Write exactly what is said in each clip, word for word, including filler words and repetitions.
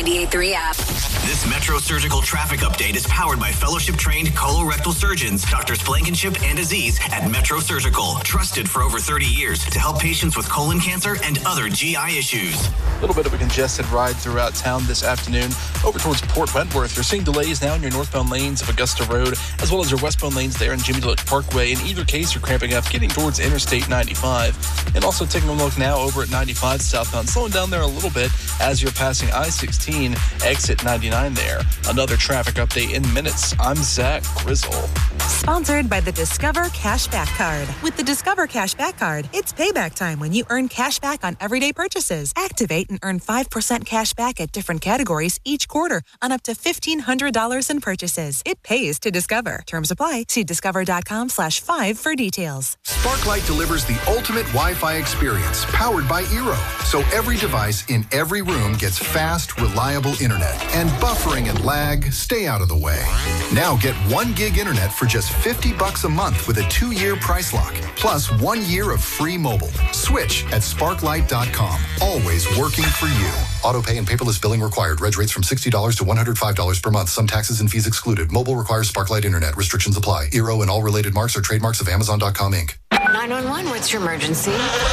ninety-eight point three app. This Metro Surgical traffic update is powered by fellowship-trained colorectal surgeons, Doctors Blankenship and Aziz at Metro Surgical, trusted for over thirty years to help patients with colon cancer and other G I issues. A little bit of a congested ride throughout town this afternoon. Over towards Port Wentworth, you're seeing delays now in your northbound lanes of Augusta Road, as well as your westbound lanes there in Jimmy Dillard Parkway. In either case, you're cramping up getting towards Interstate ninety-five. And also taking a look now over at ninety-five southbound, slowing down there a little bit as you're passing I sixteen, exit ninety-nine there. Another traffic update in minutes. I'm Zach Grizzle. Sponsored by the Discover Cashback Card. With the Discover Cashback Card, it's payback time when you earn cash back on everyday purchases. Activate and earn five percent cash back at different categories each quarter on up to fifteen hundred dollars in purchases. It pays to Discover. Terms apply. See discover.com slash five for details. Sparklight delivers the ultimate Wi-Fi experience, powered by Eero. So every device in every room gets fast, reliable internet. And buffering and lag stay out of the way. Now get one gig internet for just fifty bucks a month with a two-year price lock, plus one year of free mobile. Switch at sparklight dot com. Always working for you. Auto pay and paperless billing required. Reg rates from sixty dollars to one hundred five dollars per month. Some taxes and fees excluded. Mobile requires Sparklight internet. Restrictions apply. Eero and all related marks are trademarks of Amazon dot com Incorporated. nine one one, what's your emergency?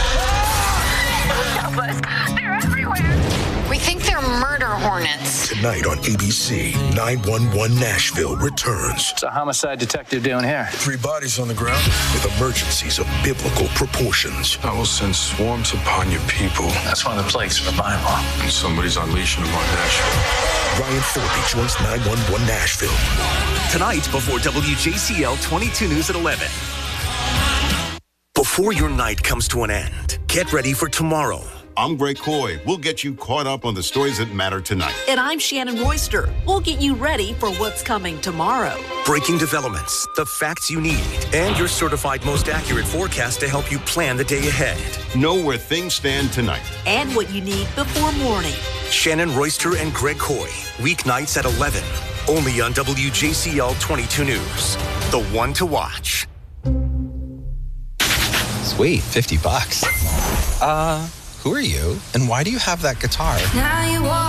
Help us. They're everywhere. We think they're murder hornets. Tonight on A B C, nine one one Nashville returns. What's a homicide detective doing here? Three bodies on the ground with emergencies of biblical proportions. I will send swarms upon your people. That's one of the plagues of the Bible. And somebody's unleashing them on Nashville. Ryan Phillippe joins nine one one Nashville. Tonight before W J C L twenty-two News at eleven. Before your night comes to an end, get ready for tomorrow. I'm Greg Coy. We'll get you caught up on the stories that matter tonight. And I'm Shannon Royster. We'll get you ready for what's coming tomorrow. Breaking developments, the facts you need, and your certified most accurate forecast to help you plan the day ahead. Know where things stand tonight. And what you need before morning. Shannon Royster and Greg Coy. Weeknights at eleven. Only on W J C L twenty-two News. The one to watch. Sweet, fifty bucks. Uh... Who are you, and why do you have that guitar? Now you walk